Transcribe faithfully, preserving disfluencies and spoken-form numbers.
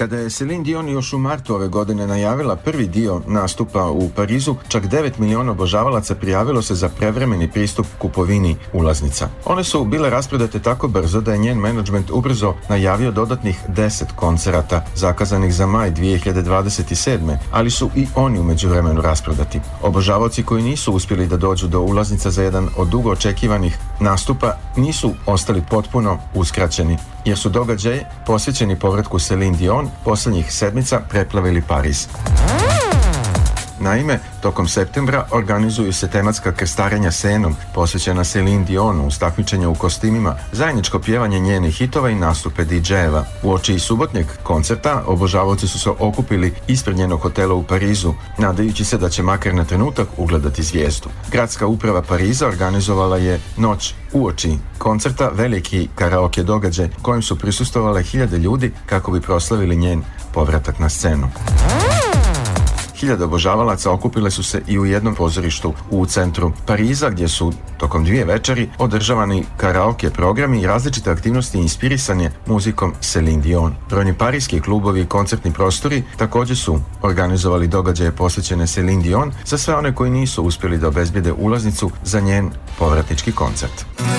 Kada je Celine Dion još u martu ove godine najavila prvi dio nastupa u Parizu, čak devet miliona obožavalaca prijavilo se za prevremeni pristup kupovini ulaznica. One su bile rasprodate tako brzo da je njen menadžment ubrzo najavio dodatnih deset koncerata zakazanih za maj dvije hiljade dvadeset sedme, ali su i oni u međuvremenu rasprodati. Obožavaoci koji nisu uspjeli da dođu do ulaznica za jedan od dugo očekivanih nastupa nisu ostali potpuno uskraćeni, jer su događaje posvećeni povratku Celine Dion posljednjih sedmica preplavili Pariz. Naime, tokom septembra organizuju se tematska krstarenja Senom posvećena Celine Dionu uz takmičenja u kostimima, zajedničko pjevanje njenih hitova i nastupe di džejeva. Uoči subotnjeg koncerta obožavaoci su se okupili ispred njenog hotela u Parizu, nadajući se da će makar na trenutak ugledati zvijezdu. Gradska uprava Pariza organizovala je noć uoči koncerta veliki karaoke događaj kojem su prisustvovale hiljade ljudi kako bi proslavili njen povratak na scenu. Hiljade obožavalaca okupile su se i u jednom pozorištu u centru Pariza, gdje su tokom dvije večeri održavani karaoke programi i različite aktivnosti inspirisane muzikom Celine Dion. Brojni parijski klubovi i koncertni prostori također su organizovali događaje posvećene Celine Dion za sve one koji nisu uspjeli da obezbijede ulaznicu za njen povratnički koncert.